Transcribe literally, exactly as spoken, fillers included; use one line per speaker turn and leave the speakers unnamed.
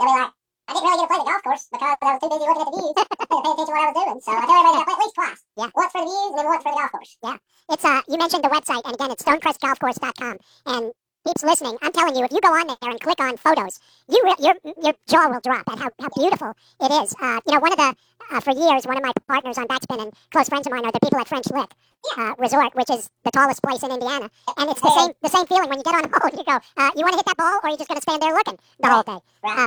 they'll be like, I didn't really get to play the golf course because I was too busy looking at the views to pay attention to what I was doing. So I tell everybody to play at least twice. Yeah. Once for the views and then once for the golf course. Yeah. It's uh, you mentioned the website, and again, it's stonecrest golf course dot com. And peeps listening, I'm telling you, if you go on there and click on photos, you re- your your jaw will drop at how, how beautiful it is. Uh, you know, one of the uh, for years, one of my partners on Backspin and close friends of mine are the people at French Lick uh, Resort, which is the tallest place in Indiana, and it's the same the same feeling when you get on a hole. You go, uh, you want to hit that ball, or are you just going to stand there looking the whole day? Right. Uh,